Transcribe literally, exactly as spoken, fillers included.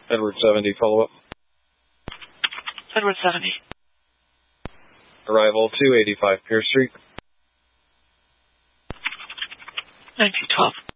Edward seventy, follow-up. Edward seventy. Arrival two eighty-five Pierce Street. nineteen twelve.